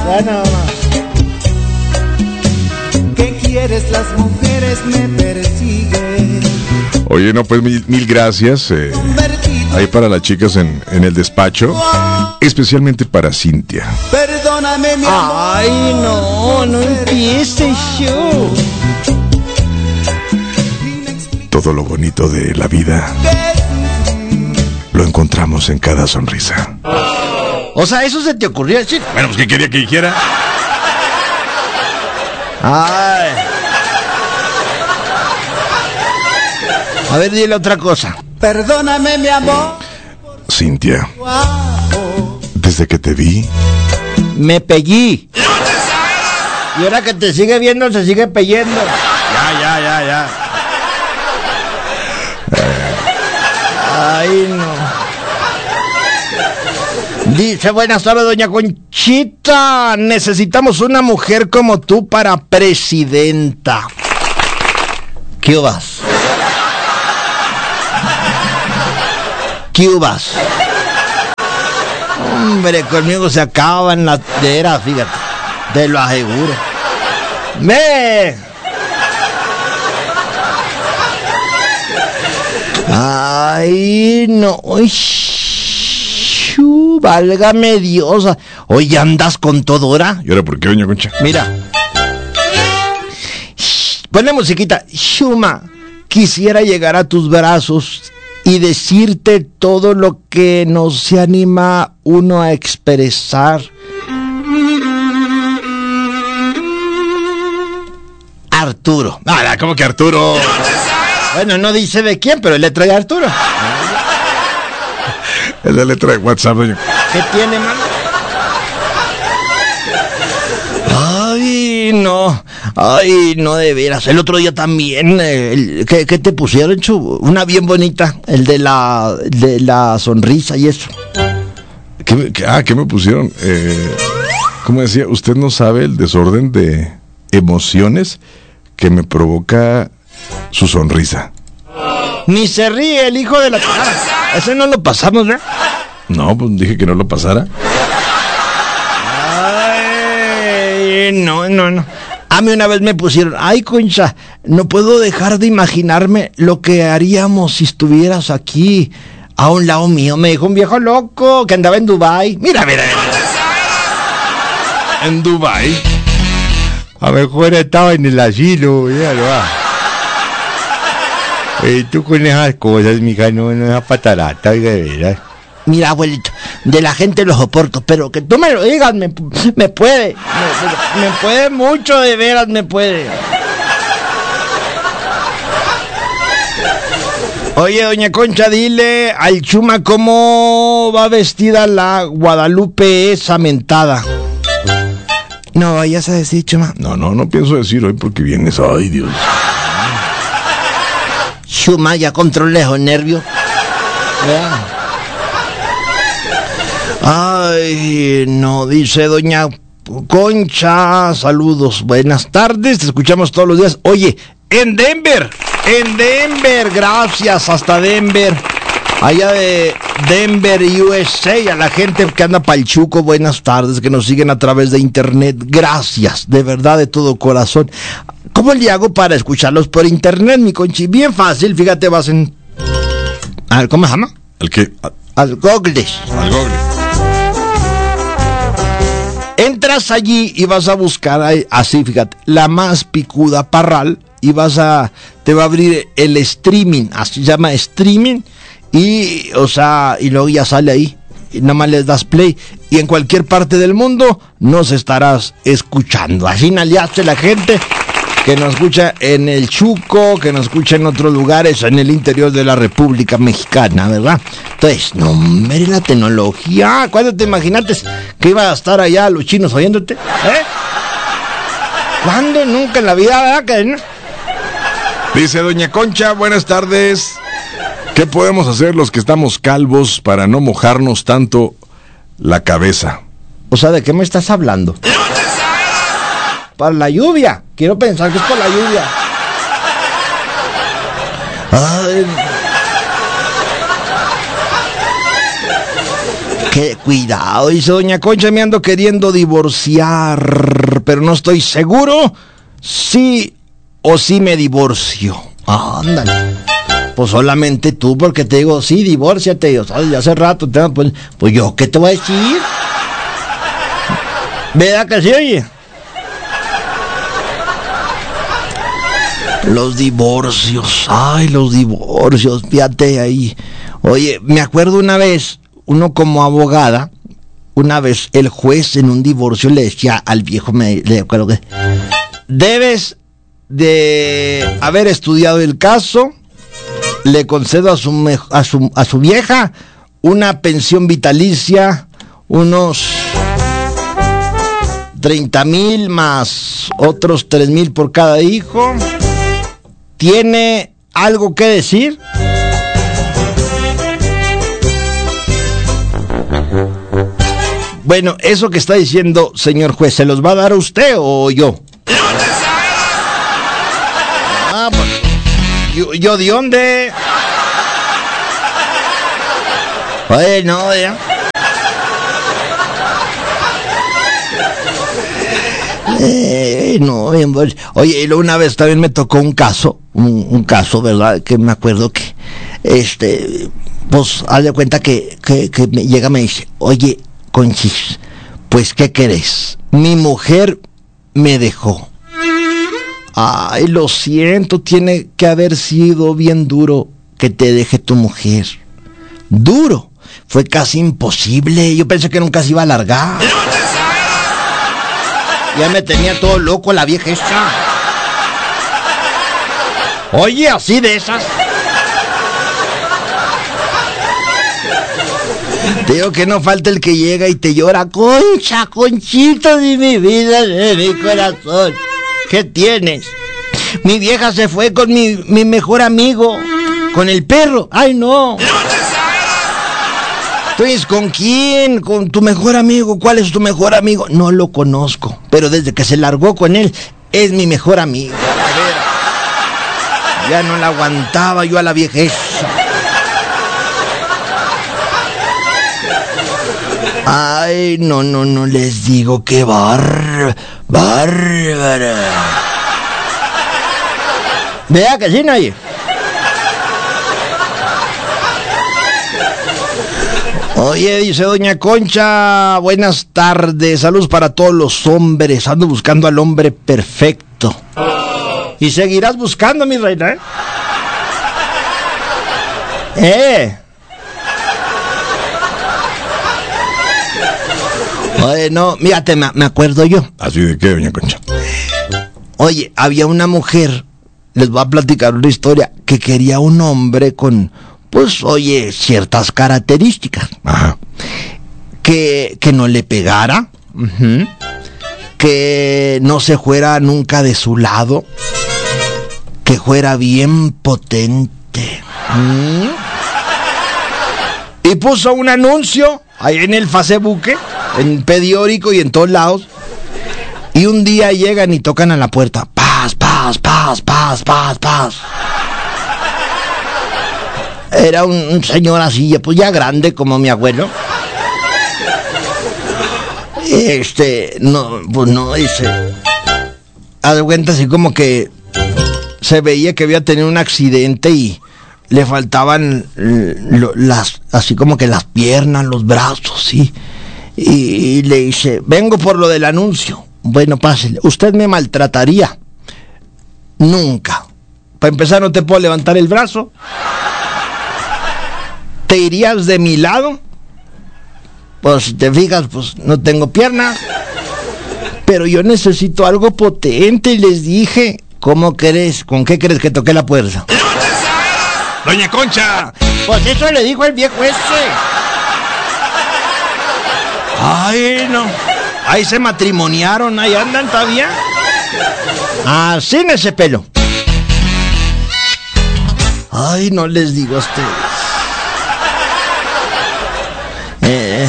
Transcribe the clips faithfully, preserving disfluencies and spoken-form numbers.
Bueno, ¿qué quieres? Las mujeres me persiguen. Oye, no, pues mil, mil gracias. Eh, ahí para las chicas en, en el despacho. Especialmente para Cintia. Perdóname, mi amor. Ay, no, no empieces yo. Todo lo bonito de la vida lo encontramos en cada sonrisa. O sea, ¿eso se te ocurrió decir? Bueno, pues ¿qué quería que dijera? Ay. A ver, dile otra cosa. Perdóname, mi amor. Cintia, desde que te vi, Me pegué. Y ahora que te sigue viendo, se sigue peyendo. Ya, ya, ya, ya. Ay, no. Dice, buenas tardes, doña Conchita. Necesitamos una mujer como tú para presidenta. ¿Qué vas? ¿Qué vas? Hombre, conmigo se acaban las deras, fíjate. Te lo aseguro. ¡Me! Ay, no. Uy, shu, válgame Dios. Oye, ¿andas con todo ahora? ¿Y ahora por qué, doña Concha? Mira. Shh, ponle musiquita. Shuma, quisiera llegar a tus brazos y decirte todo lo que no se anima uno a expresar. Arturo. Ah, ¿cómo que Arturo? Bueno, no dice de quién, pero es letra de Arturo. Es la letra de WhatsApp, doña. ¿Qué tiene, man? Ay, no. Ay, no, de veras. El otro día también. Eh, el, ¿qué, ¿Qué te pusieron, Chu? Una bien bonita. El de la, de la sonrisa y eso. ¿Qué me, qué, ah, ¿qué me pusieron? Eh, ¿Cómo decía? Usted no sabe el desorden de emociones que me provoca su sonrisa. Ni se ríe el hijo de la... Ah, ese no lo pasamos, ¿verdad? No, pues dije que no lo pasara. Ay, no, no, no. A mí una vez me pusieron, ay, Concha, no puedo dejar de imaginarme lo que haríamos si estuvieras aquí, a un lado mío. Me dijo un viejo loco que andaba en Dubái. Mira, mira. ¿En Dubái? A lo mejor estaba en el asilo, ya lo va. Eh, tú con esas cosas, mija, no, no es patarata, oiga, de veras. Mira, abuelito, de la gente lo soporto, pero que tú me lo digas, me, me puede, me, me puede mucho, de veras, me puede. Oye, doña Concha, dile al Chuma cómo va vestida la Guadalupe esa mentada. No vayas a decir, Chuma. No, no, no pienso decir hoy porque vienes, ay, Dios. Chuma, ya controles los nervios. Vea. Ay, no, dice doña Concha, saludos, buenas tardes, te escuchamos todos los días. Oye, en Denver, en Denver, gracias, hasta Denver, allá de Denver, U S A, a la gente que anda pa'l Chuco, buenas tardes, que nos siguen a través de internet, gracias, de verdad, de todo corazón. ¿Cómo le hago para escucharlos por internet, mi Conchi? Bien fácil, fíjate, vas en... A ver, ¿cómo se llama? ¿El qué? Al Google. Al Google. Entras allí y vas a buscar ahí, así, fíjate, la más picuda Parral, y vas a, te va a abrir el streaming, así se llama streaming, y, o sea, y luego ya sale ahí, y nada más les das play, y en cualquier parte del mundo nos estarás escuchando. Así aliaste la gente que nos escucha en el Chuco, que nos escucha en otros lugares, en el interior de la República Mexicana, ¿verdad? Entonces, no, hombre, la tecnología. ¿Cuándo te imaginaste que iba a estar allá los chinos oyéndote? ¿Eh? ¿Cuándo? Nunca en la vida, ¿verdad? Que no? Dice doña Concha, buenas tardes. ¿Qué podemos hacer los que estamos calvos para no mojarnos tanto la cabeza? O sea, ¿de qué me estás hablando? Para la lluvia. Quiero pensar que es por la lluvia. Ay. Que cuidado, dice doña Concha, me ando queriendo divorciar, pero no estoy seguro si o si me divorcio. Ándale. Pues solamente tú, porque te digo, sí, divórciate. Yo, ¿sabes? Ya hace rato, te, pues, pues yo, ¿qué te voy a decir? ¿Verdad que sí, oye? Los divorcios, ay, los divorcios, fíjate ahí. Oye, me acuerdo una vez, uno como abogada, una vez el juez en un divorcio le decía al viejo, me, le acuerdo que debes de haber estudiado el caso, le concedo a su, a su, a su vieja una pensión vitalicia, unos treinta mil más otros tres mil por cada hijo. ¿Tiene algo que decir? Bueno, eso que está diciendo, señor juez, ¿se los va a dar usted o yo? Ah, pues, yo, yo de dónde. Oye, no, ya. Eh, no, bien, pues, oye, y una vez también me tocó un caso, un, un caso, ¿verdad? Que me acuerdo que, este, pues, haz de cuenta que, que, que me llega y me dice, oye, Conchis, pues, ¿qué querés? Mi mujer me dejó. Ay, lo siento, tiene que haber sido bien duro que te deje tu mujer. Duro, fue casi imposible, yo pensé que nunca se iba a largar. Ya me tenía todo loco la vieja esa. Oye, así de esas. Te digo que no falta el que llega y te llora. Concha, Conchita de mi vida, de mi corazón. ¿Qué tienes? Mi vieja se fue con mi, mi mejor amigo, con el perro. Ay, no. Entonces, ¿con quién? ¿Con tu mejor amigo? ¿Cuál es tu mejor amigo? No lo conozco, pero desde que se largó con él, es mi mejor amigo. A ver, ya no la aguantaba yo a la vieja esa. Ay, no, no, no les digo que bar... bárbara. Vea que sí, nadie. Oye, dice doña Concha, buenas tardes, saludos para todos los hombres, ando buscando al hombre perfecto. Y seguirás buscando, mi reina, ¿eh? ¿Eh? Oye, no, mírate, me, me acuerdo yo. ¿Así de qué, doña Concha? Oye, había una mujer, les voy a platicar una historia, que quería un hombre con... pues, oye, ciertas características. Ajá. Que, que no le pegara, uh-huh. Que no se fuera nunca de su lado, que fuera bien potente. ¿Mm? Y puso un anuncio ahí en el Facebook, en periódico y en todos lados. Y un día llegan y tocan a la puerta. Paz, paz, paz, paz, paz, paz. Era un, un señor así, pues ya grande como mi abuelo. Este, no, pues no, dice. Haz de cuenta así como que se veía que había tenido un accidente y le faltaban lo, las, así como que las piernas, los brazos, sí. Y, y le dice, vengo por lo del anuncio. Bueno, pásele. ¿Usted me maltrataría? Nunca. Para empezar, no te puedo levantar el brazo. ¿Te irías de mi lado? Pues si te fijas, pues no tengo piernas. Pero yo necesito algo potente y les dije, ¿cómo querés? ¿Con qué crees que toqué la puerta? ¡Doña Concha! Pues eso le dijo el viejo ese. Ay, no. Ahí se matrimoniaron, ahí andan todavía. Así en ese pelo. Ay, no les digo a ustedes. Eh.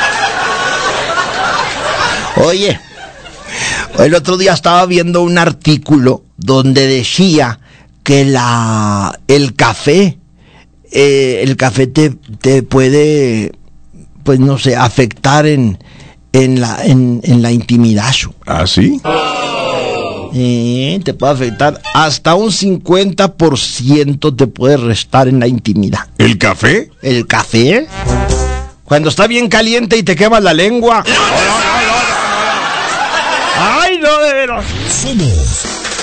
Oye, el otro día estaba viendo un artículo donde decía que la el café, eh, el café te, te puede pues no sé, afectar en, en, la, en, en la intimidad. ¿Ah, sí? Eh, te puede afectar hasta un cincuenta por ciento te puede restar en la intimidad. ¿El café? ¿El café? Cuando está bien caliente y te quemas la lengua. ¡Ay, no, de veras! Somos